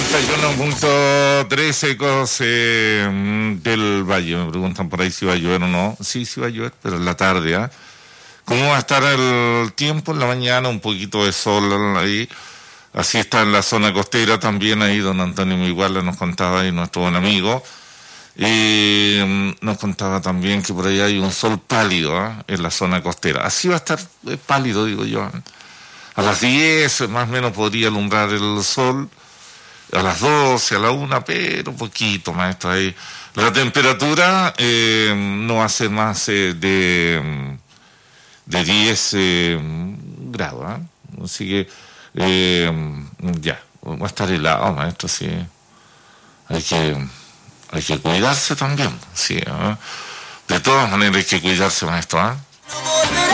91.3 Ecos del Valle. Me preguntan por ahí si va a llover o no. Sí, sí va a llover, pero en la tarde, ¿ah? ¿Cómo va a estar el tiempo? En la mañana un poquito de sol ahí. Así está en la zona costera también, ahí don Antonio Miguala nos contaba, ahí nuestro buen amigo. Y nos contaba también que por ahí hay un sol pálido, ¿ah? En la zona costera. Así va a estar pálido, digo yo. A las 10 más o menos podría alumbrar el sol. A las 12, a la 1, pero poquito más esto ahí. La temperatura no va a ser más de 10 grados, ¿eh? Así que ya, va a estar helado, maestro, sí. Hay que, hay que cuidarse también, sí, ¿eh? De todas maneras hay que cuidarse, maestro, ¿eh?